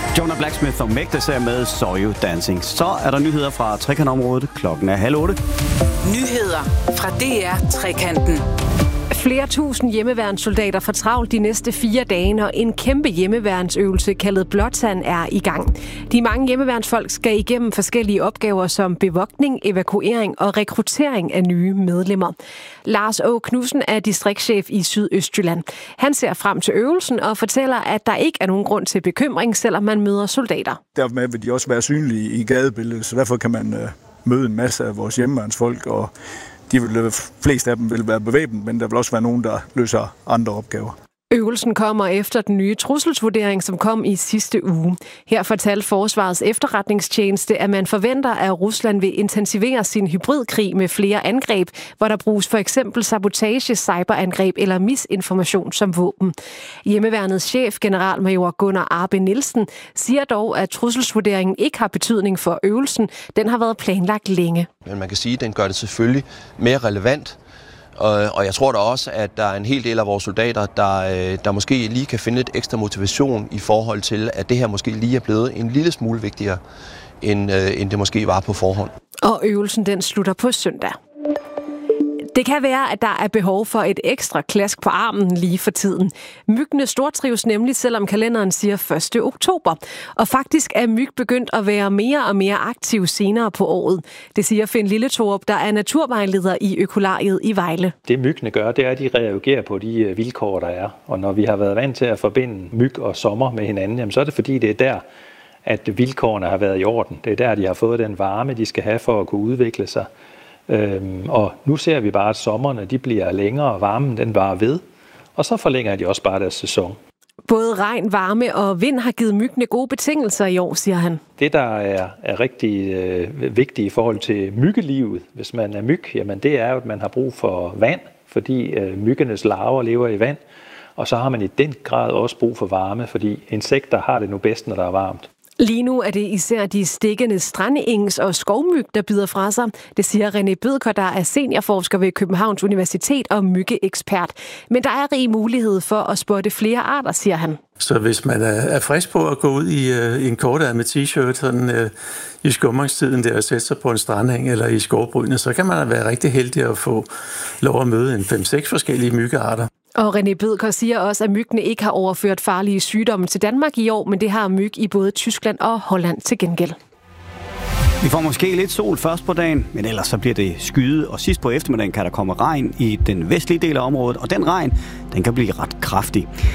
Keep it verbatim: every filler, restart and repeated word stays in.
Jonah Blacksmith og Meg, der ser med Saw You Dancing. Så er der nyheder fra trekantområdet. Klokken er halv otte. Nyheder fra D R Trekanten. Flere tusind hjemmeværnssoldater får travlt de næste fire dage, når en kæmpe hjemmeværnsøvelse kaldet Blåtand er i gang. De mange hjemmeværnsfolk skal igennem forskellige opgaver som bevogtning, evakuering og rekruttering af nye medlemmer. Lars Åge Knudsen er distriktschef i Sydøstjylland. Han ser frem til øvelsen og fortæller, at der ikke er nogen grund til bekymring, selvom man møder soldater. Dermed vil de også være synlige i gadebilledet, så derfor kan man møde en masse af vores hjemmeværnsfolk, og de vil, flest af dem vil være bevæbnet, men der vil også være nogen, der løser andre opgaver. Øvelsen kommer efter den nye trusselsvurdering, som kom i sidste uge. Her fortalte Forsvarets efterretningstjeneste, at man forventer, at Rusland vil intensivere sin hybridkrig med flere angreb, hvor der bruges for eksempel sabotage, cyberangreb eller misinformation som våben. Hjemmeværnets chef, generalmajor Gunnar Arbe Nielsen, siger dog, at trusselsvurderingen ikke har betydning for øvelsen. Den har været planlagt længe. Men man kan sige, at den gør det selvfølgelig mere relevant. Og jeg tror da også, at der er en hel del af vores soldater, der, der måske lige kan finde lidt ekstra motivation i forhold til, at det her måske lige er blevet en lille smule vigtigere, end, end det måske var på forhånd. Og øvelsen den slutter på søndag. Det kan være, at der er behov for et ekstra klask på armen lige for tiden. Myggene stortrives nemlig, selvom kalenderen siger første oktober. Og faktisk er myg begyndt at være mere og mere aktiv senere på året. Det siger Finn Lilletorup, der er naturvejleder i Økolariet i Vejle. Det myggene gør, det er, at de reagerer på de vilkår, der er. Og når vi har været vant til at forbinde myg og sommer med hinanden, jamen, så er det fordi, det er der, at vilkårene har været i orden. Det er der, de har fået den varme, de skal have for at kunne udvikle sig. Øhm, og nu ser vi bare, at sommerne de bliver længere, og varmen den varer ved, og så forlænger de også bare deres sæson. Både regn, varme og vind har givet myggene gode betingelser i år, siger han. Det, der er, er rigtig øh, vigtigt i forhold til myggelivet, hvis man er myg, jamen det er jo, at man har brug for vand, fordi øh, myggenes larver lever i vand, og så har man i den grad også brug for varme, fordi insekter har det nu bedst, når der er varmt. Lige nu er det især de stikkende strandengs- og skovmyg, der bider fra sig. Det siger René Bødker, der er seniorforsker ved Københavns Universitet og myggeekspert. Men der er rig mulighed for at spotte flere arter, siger han. Så hvis man er frisk på at gå ud i, uh, i en kortærmet t-shirt sådan, uh, i skumringstiden der og sætte sig på en strandeng eller i skovbrynet, så kan man være rigtig heldig at få lov at møde en fem seks forskellige myggearter. Og René Bødker siger også, at myggene ikke har overført farlige sygdomme til Danmark i år, men det har myg i både Tyskland og Holland til gengæld. Vi får måske lidt sol først på dagen, men ellers så bliver det skyet, og sidst på eftermiddagen kan der komme regn i den vestlige del af området, og den regn, den kan blive ret kraftig.